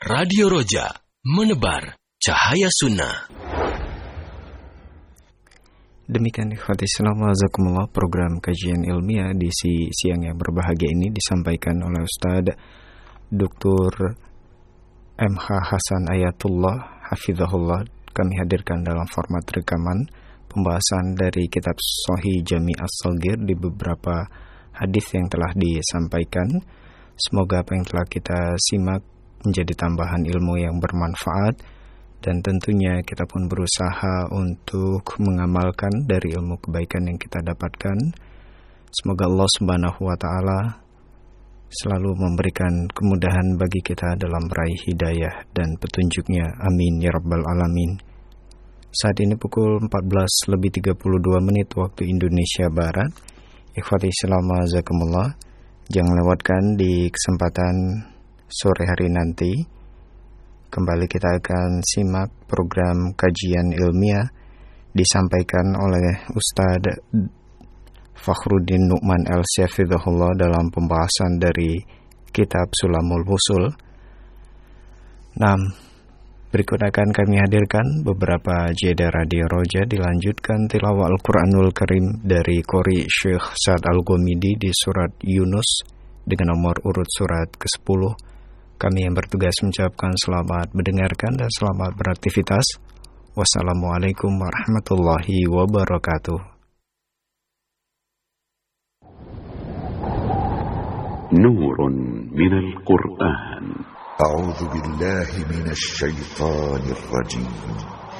Radio Roja, menebar cahaya sunnah. Demikian ikhwati Islam wazakumullah, program kajian ilmiah di siang yang berbahagia ini disampaikan oleh Ustaz Dr. MH Hasan Ayatullah Hafizahullah. Kami hadirkan dalam format rekaman pembahasan dari kitab Sahih Jami' As-Shaghir di beberapa hadis yang telah disampaikan. Semoga apa yang telah kita simak menjadi tambahan ilmu yang bermanfaat, dan tentunya kita pun berusaha untuk mengamalkan dari ilmu kebaikan yang kita dapatkan. Semoga Allah Subhanahu wa Ta'ala selalu memberikan kemudahan bagi kita dalam meraih hidayah dan petunjuknya. Amin ya rabbal alamin. Saat ini pukul 14:32 waktu Indonesia Barat. Ikhwati Islam azakumullah, jangan lewatkan di kesempatan sore hari nanti. Kembali kita akan simak program kajian ilmiah disampaikan oleh Ustadz Fakhruddin Nu'man Al-Syafidhullah dalam pembahasan dari kitab Sulamul Wusul. Berikut akan kami hadirkan beberapa jeda Radio Roja, dilanjutkan tilawah Al-Quranul Karim dari Qori Syekh Sa'ad Al-Ghomidi di surat Yunus dengan nomor urut surat ke-10. Kami yang bertugas mengucapkan selamat mendengarkan dan selamat beraktivitas. Wassalamualaikum warahmatullahi wabarakatuh. Nurun minal Qur'an. A'udzu billahi minasy syaithanir rajim.